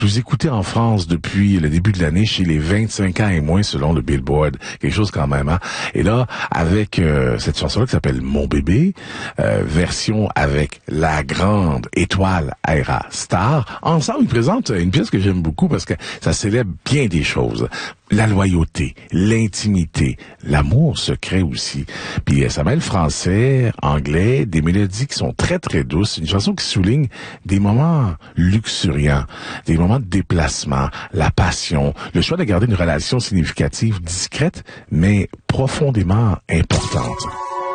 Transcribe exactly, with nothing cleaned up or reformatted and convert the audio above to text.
vous écoutez en France depuis le début de l'année chez les vingt-cinq ans et moins selon le Billboard. Quelque chose quand même, hein? Et là, avec euh, cette chanson-là qui s'appelle Mon bébé, euh, version avec la grande étoile Ayra Starr, ensemble, ils présentent une pièce que j'aime beaucoup parce que ça célèbre bien des choses. La loyauté, l'intimité, l'amour secret aussi. Puis ça mêle français, anglais, des mélodies qui sont très très douces. Une chanson qui souligne des moments luxuriants, des moments de déplacement, la passion, le choix de garder une relation significative, discrète, mais profondément importante.